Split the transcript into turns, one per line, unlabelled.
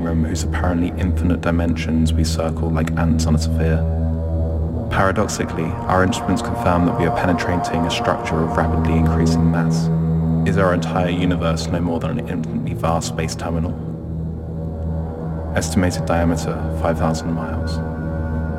room whose apparently infinite dimensions we circle like ants on a sphere. Paradoxically, our instruments confirm that we are penetrating a structure of rapidly increasing mass. Is our entire universe no more than an infinitely vast space terminal? Estimated diameter 5,000 miles.